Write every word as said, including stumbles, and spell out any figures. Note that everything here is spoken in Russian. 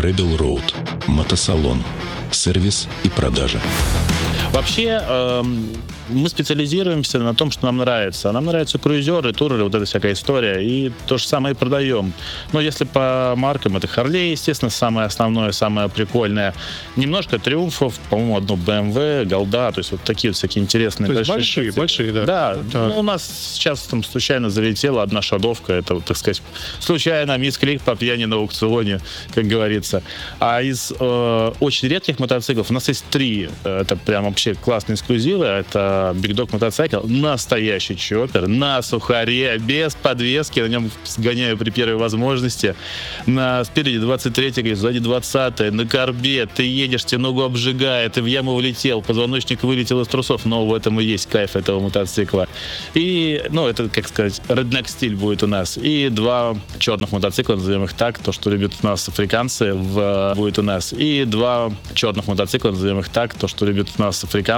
Rebel Road. Мотосалон. Сервис и продажа. Вообще, эм, мы специализируемся на том, что нам нравится. Нам нравятся круизеры, туры, вот эта всякая история. И то же самое и продаем. Но если по маркам, это Harley, естественно, самое основное, самое прикольное. Немножко Триумфов, по-моему, одно бэ эм вэ, Голда, то есть вот такие вот всякие интересные. То есть большие, мотоциклы. большие, да. Да, Так. ну, у нас сейчас там случайно залетела одна шадовка, это, вот, так сказать, случайно мисклик по пьяни на аукционе, как говорится. А из э, очень редких мотоциклов у нас есть три, это прям вообще классные эксклюзивы. Это Big Dog мотоцикл, настоящий чоппер, на сухаре, без подвески, на нем сгоняю при первой возможности. На спереди двадцать третья, сзади двадцатая, на корбе, ты едешь, тебе ногу обжигает, ты в яму влетел, позвоночник вылетел из трусов, но в этом и есть кайф этого мотоцикла. И, ну, это, как сказать, реднек стиль будет у нас. И два черных мотоцикла, назовем их так, то, что любят у нас африканцы, в, будет у нас. И два черных мотоцикла, назовем их так, то, что любят у нас африканцы,